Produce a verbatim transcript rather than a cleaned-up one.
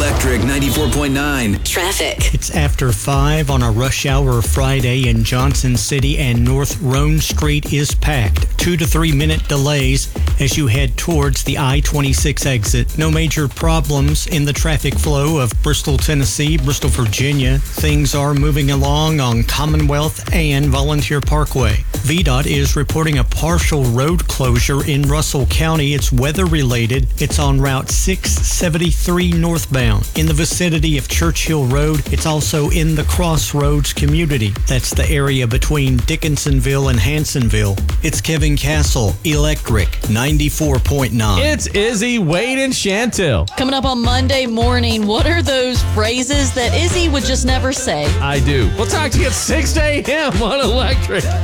Electric ninety-four point nine. Traffic. It's after five on a rush hour Friday in Johnson City, and North Roan Street is packed. Two to three minute delays as you head towards the I twenty-six exit. No major problems in the traffic flow of Bristol, Tennessee, Bristol, Virginia. Things are moving along on Commonwealth and Volunteer Parkway. V DOT is reporting a partial road closure in Russell County. It's weather related. It's on Route six seventy-three northbound in the vicinity of Churchill Road. It's also in the Crossroads community. That's the area between Dickinsonville and Hansonville. It's Kevin Castle, Electric ninety-four point nine. It's Izzy, Wade, and Chantel. Coming up on Monday morning, what are those phrases that Izzy would just never say? I do. We'll talk to you at six a.m. on Electric.